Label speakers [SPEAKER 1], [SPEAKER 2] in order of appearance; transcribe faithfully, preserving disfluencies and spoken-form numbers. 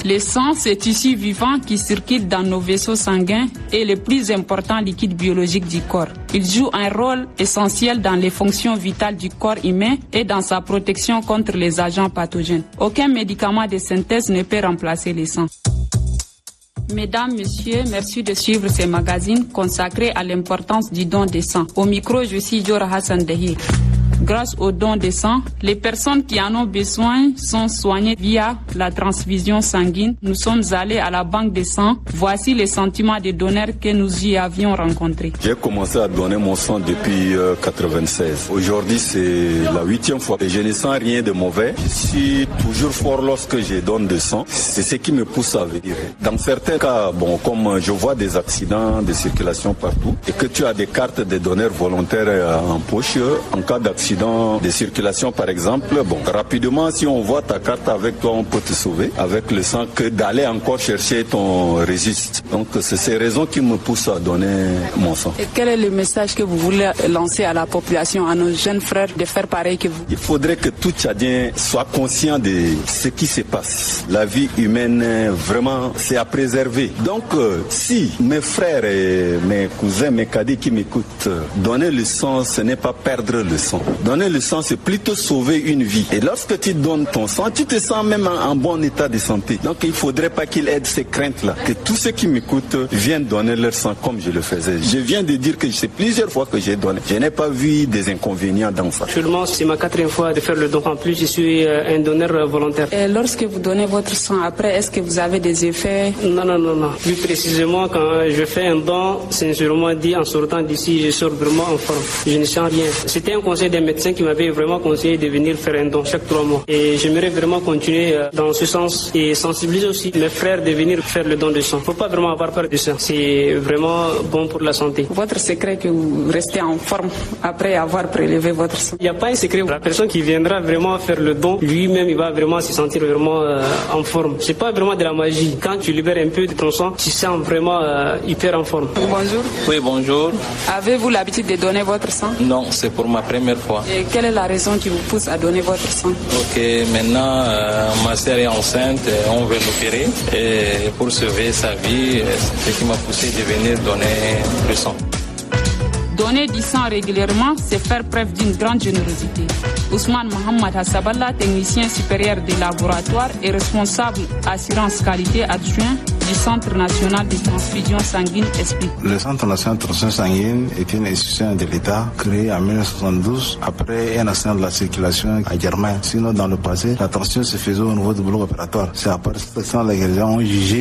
[SPEAKER 1] Le sang, c'est tissu vivant qui circule dans nos vaisseaux sanguins et le plus important liquide biologique du corps. Il joue un rôle essentiel dans les fonctions vitales du corps humain et dans sa protection contre les agents pathogènes. Aucun médicament de synthèse ne peut remplacer le sang. Mesdames, Messieurs, merci de suivre ces magazines consacrés à l'importance du don de sang. Au micro, je suis Diora Hassan Dahir. Grâce au don de sang, les personnes qui en ont besoin sont soignées via la transfusion sanguine. Nous sommes allés à la banque de sang. Voici les sentiments des donneurs que nous y avions rencontrés.
[SPEAKER 2] J'ai commencé à donner mon sang depuis euh, quatre-vingt-seize. Aujourd'hui, c'est la huitième fois et je ne sens rien de mauvais. Je suis toujours fort lorsque je donne de sang. C'est ce qui me pousse à venir. Dans certains cas, bon, comme je vois des accidents de circulation partout et que tu as des cartes de donneurs volontaires en poche, en cas d'accident de circulation par exemple, bon, rapidement si on voit ta carte avec toi, on peut te sauver avec le sang que d'aller encore chercher ton registre. Donc c'est ces raisons qui me poussent à donner mon sang.
[SPEAKER 1] Et quel est le message que vous voulez lancer à la population, à nos jeunes frères, de faire pareil que vous?
[SPEAKER 2] Il faudrait que tout Tchadien soit conscient de ce qui se passe. La vie humaine, vraiment, c'est à préserver. Donc euh, si mes frères et mes cousins, mes cadets qui m'écoutent, donner le sang, ce n'est pas perdre le sang. Donner le sang, c'est plutôt sauver une vie. Et lorsque tu donnes ton sang, tu te sens même en, en bon état de santé. Donc il ne faudrait pas qu'il aide ces craintes-là. Que tous ceux qui m'écoutent viennent donner leur sang comme je le faisais. Je viens de dire que c'est plusieurs fois que j'ai donné. Je n'ai pas vu des inconvénients dans ça.
[SPEAKER 3] Actuellement, c'est ma quatrième fois de faire le don. En plus, je suis un donneur volontaire.
[SPEAKER 1] Et lorsque vous donnez votre sang après, est-ce que vous avez des effets?
[SPEAKER 3] Non, non, non, non. Plus précisément, quand je fais un don, sincèrement dit, en sortant d'ici, je sors vraiment en forme. Je ne sens rien. C'était un conseil d'un médecin qui m'avait vraiment conseillé de venir faire un don chaque trois mois. Et j'aimerais vraiment continuer dans ce sens et sensibiliser aussi mes frères de venir faire le don de sang. Il ne faut pas vraiment avoir peur de ça. C'est vraiment bon pour la santé.
[SPEAKER 1] Votre secret que vous restez en forme après avoir prélevé votre sang?
[SPEAKER 3] Il n'y a pas un secret. La personne qui viendra vraiment faire le don, lui-même, il va vraiment se sentir vraiment euh, en forme. C'est pas vraiment de la magie. Quand tu libères un peu de ton sang, tu sens vraiment euh, hyper en forme.
[SPEAKER 1] Bonjour.
[SPEAKER 4] Oui, bonjour.
[SPEAKER 1] Avez-vous l'habitude de donner votre sang?
[SPEAKER 4] Non, c'est pour ma première fois.
[SPEAKER 1] Et quelle est la raison qui vous pousse à donner votre sang?
[SPEAKER 4] Ok, maintenant, euh, ma sœur est enceinte, on veut l'opérer. Et pour sauver sa vie, c'est ce qui m'a poussé de venir donner le sang.
[SPEAKER 1] Donner du sang régulièrement, c'est faire preuve d'une grande générosité. Ousmane Mohamed Hassaballah, technicien supérieur des laboratoires et responsable assurance qualité adjoint du Centre national de transfusion sanguine, explique.
[SPEAKER 5] Le Centre national de transfusion sanguine est une institution de l'État créée en mille neuf cent soixante-douze après un accident de la circulation à Germain. Sinon, dans le passé, la transfusion se faisait au niveau du bloc opératoire. C'est à partir de ça que les gens ont jugé